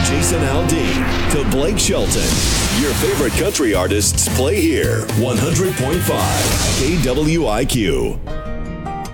Jason Aldean to Blake Shelton. Your favorite country artists play here. 100.5 KWIQ.